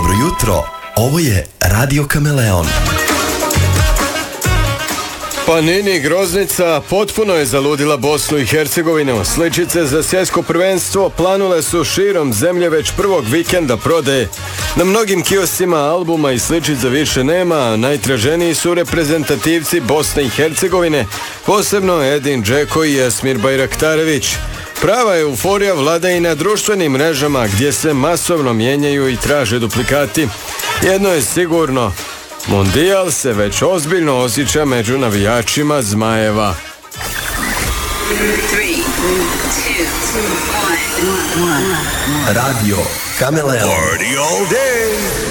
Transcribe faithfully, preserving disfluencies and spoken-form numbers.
Dobro jutro, ovo je Radio Kameleon. Panini Groznica potpuno je zaludila Bosnu i Hercegovinu. Sličice za svjetsko prvenstvo planule su širom zemlje već prvog vikenda prodaje. Na mnogim kioscima albuma i sličica više nema, a najtraženiji su reprezentativci Bosne i Hercegovine, posebno Edin Džeko i Esmir Bajraktarević. Prava euforija vlada i na društvenim mrežama gdje se masovno mijenjaju i traže duplikati. Jedno je sigurno, Mundijal se već ozbiljno osjeća među navijačima Zmajeva. Radio Kameleon. Party all day.